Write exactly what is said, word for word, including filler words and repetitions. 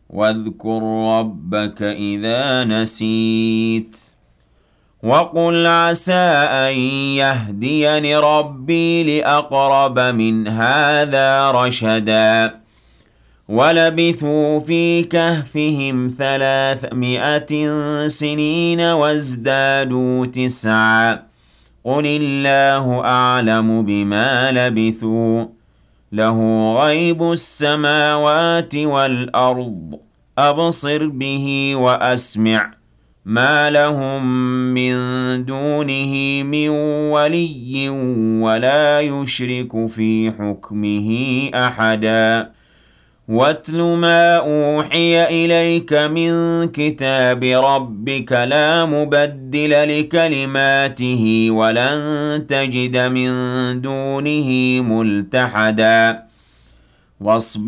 واذكر ربك إذا نسيت وقل عسى أن يهديني ربي لأقرب من هذا رشدا ولبثوا في كهفهم ثلاثمائة سنين وازدادوا تسعا قل الله أعلم بما لبثوا له غيب السماوات والأرض أبصر به وأسمع ما لهم من دونه من ولي ولا يشرك في حكمه أحدا واتل ما أوحي إليك من كتاب ربك لا مبدل لكلماته ولن تجد من دونه ملتحدا واصبر